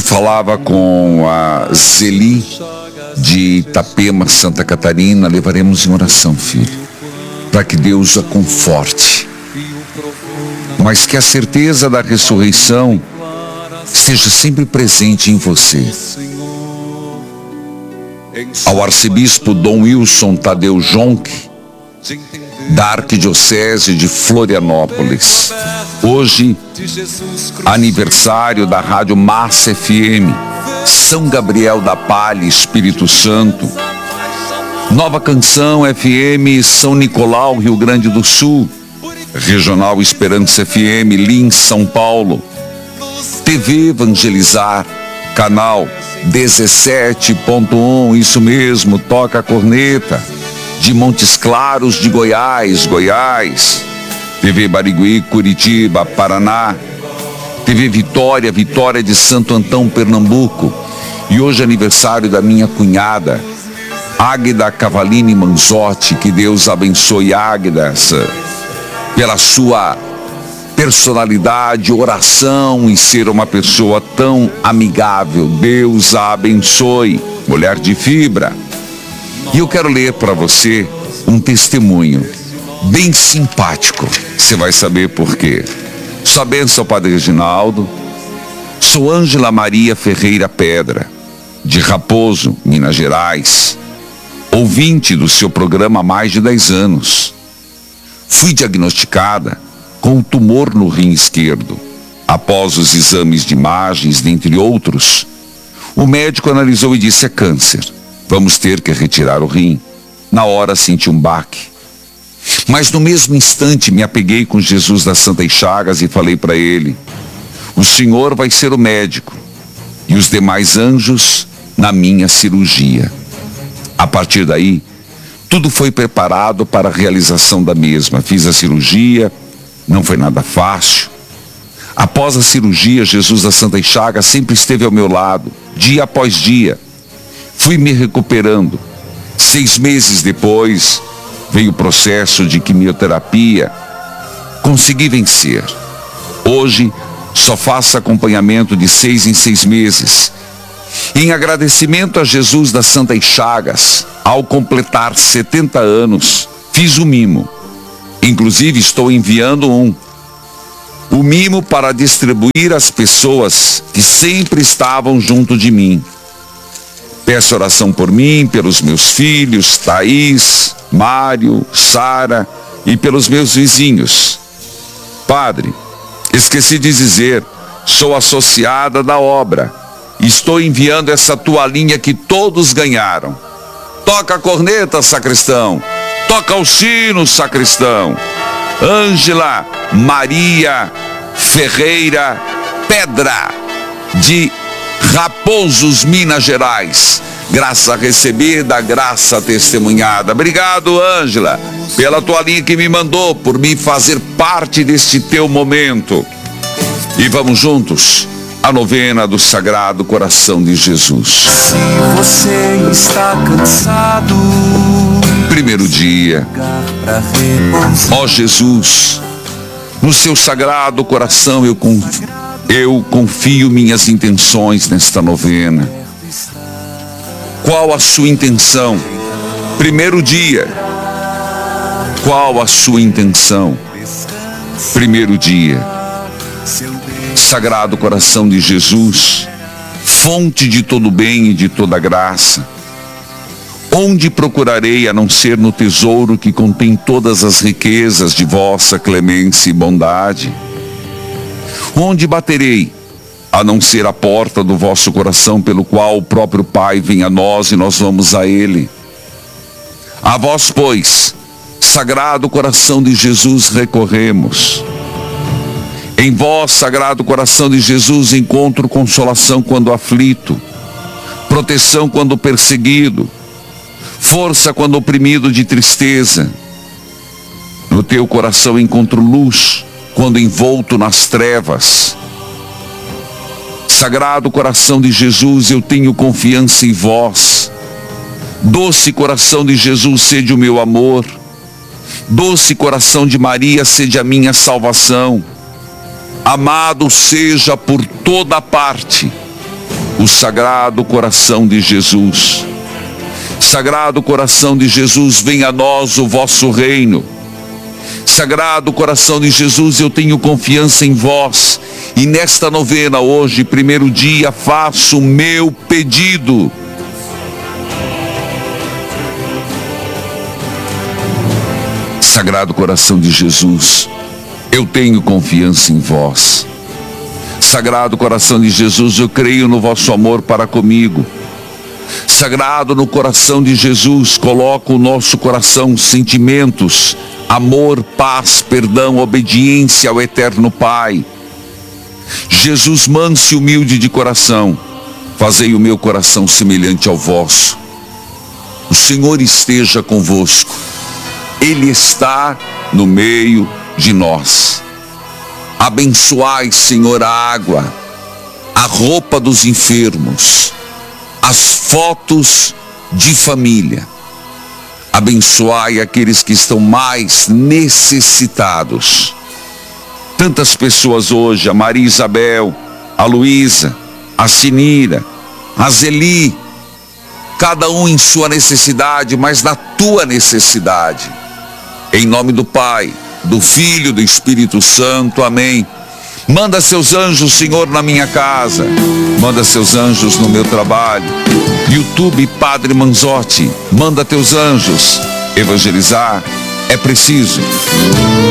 falava com a Zeli de Itapema, Santa Catarina. Levaremos em oração, filho, para que Deus a conforte, mas que a certeza da ressurreição esteja sempre presente em você. Ao arcebispo Dom Wilson Tadeu Jonck, da Arquidiocese de Florianópolis, hoje aniversário da Rádio Massa FM, São Gabriel da Palha, Espírito Santo. Nova Canção FM, São Nicolau, Rio Grande do Sul. Regional Esperança FM, Lins, São Paulo. TV Evangelizar, canal 17.1, isso mesmo, toca a corneta, de Montes Claros de Goiás. TV Barigui, Curitiba, Paraná. TV Vitória de Santo Antão, Pernambuco. E hoje é aniversário da minha cunhada, Águida Cavalini Manzotti. Que Deus abençoe Águida pela sua personalidade, oração e ser uma pessoa tão amigável. Deus a abençoe, mulher de fibra. E eu quero ler para você um testemunho bem simpático. Você vai saber por quê. Sua bênção, Padre Reginaldo. Sou Ângela Maria Ferreira Pedra, de Raposo, Minas Gerais, ouvinte do seu programa há mais de 10 anos. Fui diagnosticada com um tumor no rim esquerdo. Após os exames de imagens, dentre outros, o médico analisou e disse: é câncer. Vamos ter que retirar o rim. Na hora senti um baque. Mas no mesmo instante me apeguei com Jesus das Santas Chagas e falei para ele: o Senhor vai ser o médico e os demais anjos na minha cirurgia. A partir daí, tudo foi preparado para a realização da mesma. Fiz a cirurgia, não foi nada fácil. Após a cirurgia, Jesus das Santas Chagas sempre esteve ao meu lado, dia após dia. Fui me recuperando. 6 meses depois, veio o processo de quimioterapia. Consegui vencer. Hoje, só faço acompanhamento de 6 em 6 meses. Em agradecimento a Jesus das Santas Chagas, ao completar 70 anos, fiz um mimo. Inclusive, estou enviando o mimo para distribuir às pessoas que sempre estavam junto de mim. Peço oração por mim, pelos meus filhos, Thaís, Mário, Sara e pelos meus vizinhos. Padre, esqueci de dizer, sou associada da obra. Estou enviando essa toalhinha que todos ganharam. Toca a corneta, sacristão. Toca o sino, sacristão. Ângela Maria Ferreira Pedra, de Raposos, Minas Gerais. Graça recebida, graça testemunhada. Obrigado, Ângela, pela toalhinha que me mandou, por me fazer parte deste teu momento. E vamos juntos a novena do Sagrado Coração de Jesus. Se você está cansado, primeiro dia. Ó Jesus, no seu Sagrado Coração eu confio minhas intenções nesta novena. Qual a sua intenção? Primeiro dia. Qual a sua intenção? Primeiro dia. Sagrado Coração de Jesus, fonte de todo bem e de toda graça, onde procurarei a não ser no tesouro que contém todas as riquezas de vossa clemência e bondade? Onde baterei a não ser a porta do vosso coração, pelo qual o próprio Pai vem a nós e nós vamos a Ele? A vós, pois, Sagrado Coração de Jesus, recorremos. Em vós, Sagrado Coração de Jesus, encontro consolação quando aflito, proteção quando perseguido, força quando oprimido de tristeza. No teu coração encontro luz quando envolto nas trevas. Sagrado Coração de Jesus, eu tenho confiança em vós. Doce Coração de Jesus, sede o meu amor. Doce Coração de Maria, sede a minha salvação. Amado seja por toda parte o Sagrado Coração de Jesus. Sagrado Coração de Jesus, venha a nós o vosso reino. Sagrado Coração de Jesus, eu tenho confiança em vós. E nesta novena, hoje, primeiro dia, faço o meu pedido. Sagrado Coração de Jesus, eu tenho confiança em vós. Sagrado Coração de Jesus, eu creio no vosso amor para comigo. Sagrado no coração de Jesus, coloco o nosso coração sentimentos, amor, paz, perdão, obediência ao eterno Pai. Jesus manso e humilde de coração, fazei o meu coração semelhante ao vosso. O Senhor esteja convosco. Ele está no meio de nós. Abençoai, Senhor, a água, a roupa dos enfermos, as fotos de família. Abençoai aqueles que estão mais necessitados. Tantas pessoas hoje, a Maria Isabel, a Luísa, a Sinira, a Zeli, cada um em sua necessidade, mas na tua necessidade. Em nome do Pai, do Filho, do Espírito Santo, amém. Manda seus anjos, Senhor, na minha casa. Manda seus anjos no meu trabalho. YouTube Padre Manzotti, manda teus anjos. Evangelizar é preciso.